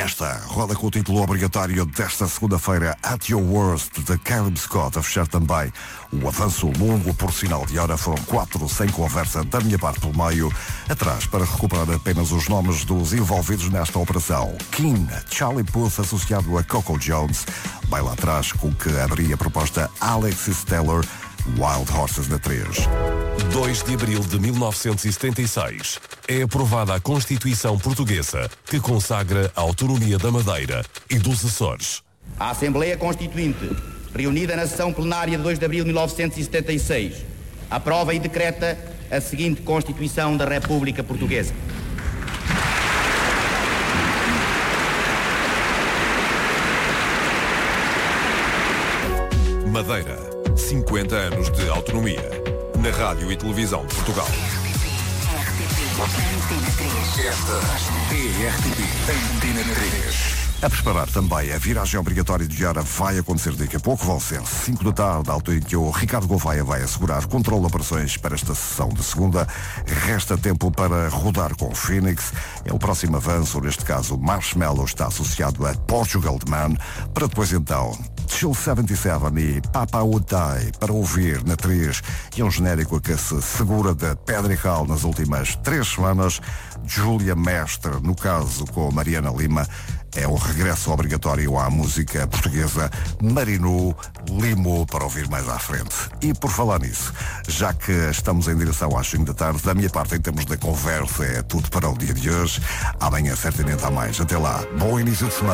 Esta roda com o título obrigatório desta segunda-feira, At Your Worst, de Caleb Scott, a fechar também o avanço longo por sinal de hora. Foram 4 sem conversa da minha parte pelo meio, atrás para recuperar apenas os nomes dos envolvidos nesta operação. King, Charlie Puth associado a Coco Jones, vai lá atrás com o que abria a proposta Alexis Taylor, Wild Horses na 3. 2 de abril de 1976 é aprovada a Constituição Portuguesa, que consagra a autonomia da Madeira e dos Açores. A Assembleia Constituinte, reunida na sessão plenária de 2 de abril de 1976, aprova e decreta a seguinte Constituição da República Portuguesa. Madeira, 50 anos de autonomia. Na Rádio e Televisão de Portugal. Esta é a RTP Antena 3. A preparar também a viragem obrigatória de hora vai acontecer daqui a pouco. Vão ser 5 da tarde, a altura em que o Ricardo Gouveia vai assegurar controle de operações para esta sessão de segunda. Resta tempo para rodar com o Phoenix. É o próximo avanço, neste caso Marshmallow está associado a Portugal The Man, para depois então Chill 77 e Papa Would Die para ouvir na 3, e um genérico a que se segura da Pedra e Cal nas últimas 3 semanas. Júlia Mestre, no caso com Mariana Lima, é o regresso obrigatório à música portuguesa. Marinu, Limo, para ouvir mais à frente. E por falar nisso, já que estamos em direção às 5 da tarde, da minha parte em termos da conversa é tudo para o dia de hoje. Amanhã certamente há mais. Até lá, bom início de semana.